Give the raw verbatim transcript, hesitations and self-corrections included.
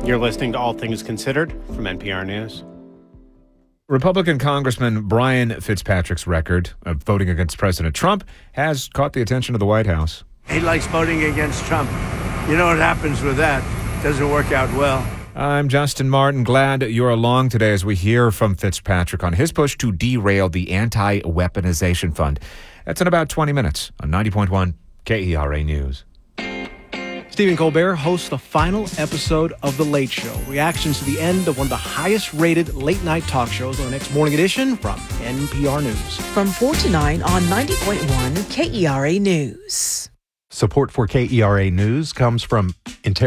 You're listening to All Things Considered from N P R News. Republican Congressman Brian Fitzpatrick's record of voting against President Trump has caught the attention of the White House. He likes voting against Trump. You know what happens with that? Doesn't work out well. I'm Justin Martin. Glad you're along today as we hear from Fitzpatrick on his push to derail the Anti-Weaponization Fund. That's in about twenty minutes on ninety point one K E R A News. Stephen Colbert hosts the final episode of The Late Show. Reactions to the end of one of the highest-rated late-night talk shows on the next morning edition from N P R News. From four to nine on ninety point one K E R A News. Support for K E R A News comes from Inter-